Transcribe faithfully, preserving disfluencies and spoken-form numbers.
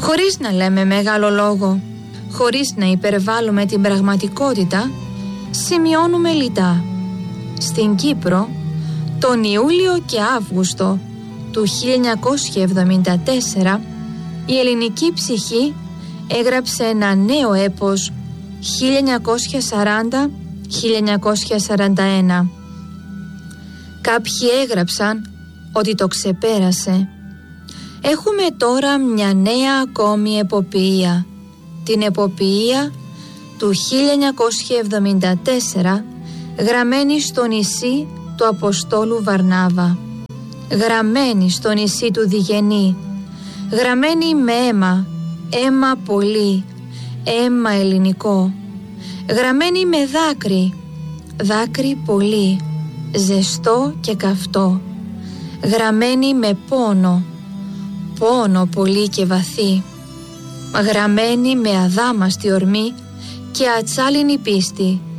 Χωρίς να λέμε μεγάλο λόγο, χωρίς να υπερβάλλουμε την πραγματικότητα, σημειώνουμε λιτά. Στην Κύπρο, τον Ιούλιο και Αύγουστο του χίλια εννιακόσια εβδομήντα τέσσερα, η ελληνική ψυχή έγραψε ένα νέο έπος χίλια εννιακόσια σαράντα με χίλια εννιακόσια σαράντα ένα. Κάποιοι έγραψαν ότι το ξεπέρασε. Έχουμε τώρα μια νέα ακόμη εποποιία, την εποποιία του χίλια εννιακόσια εβδομήντα τέσσερα, γραμμένη στο νησί του Αποστόλου Βαρνάβα, γραμμένη στο νησί του Διγενή, γραμμένη με αίμα, αίμα πολύ, αίμα ελληνικό, γραμμένη με δάκρυ, δάκρυ πολύ, ζεστό και καυτό, γραμμένη με πόνο, πόνο πολύ και βαθύ, γραμμένη με αδάμαστη ορμή και ατσάλινη πίστη,